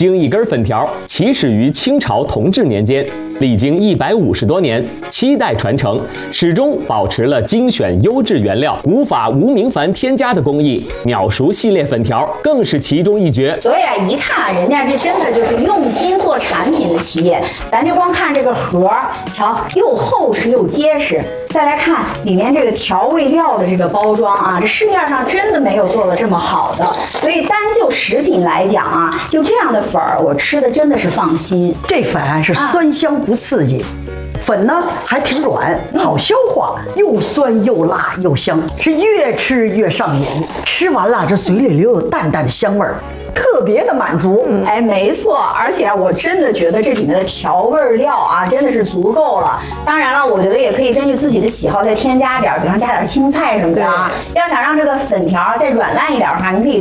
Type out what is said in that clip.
京一根粉条起始于清朝同治年间，历经150多年，7代传承，始终保持了精选优质原料、古法无明矾添加的工艺。秒熟系列粉条更是其中一绝。 所以啊，一看人家这真的就是用心做产品的企业。咱就光看这个盒，瞧，又厚实又结实。再来看里面这个调味料的这个包装啊，这市面上真的没有做的这么好的。所以单就食品来讲啊，就这样的粉儿，我吃的真的是放心。 这粉是酸香不刺激。粉呢还挺软，好消化，又酸又辣又香，是越吃越上瘾。吃完了，这嘴里留有淡淡的香味儿，特别的满足。 哎，没错，而且我真的觉得这里面的调味料啊，真的是足够了。当然了，我觉得也可以根据自己的喜好再添加点，比方加点青菜什么的啊。要想让这个粉条再软烂一点的话，你可以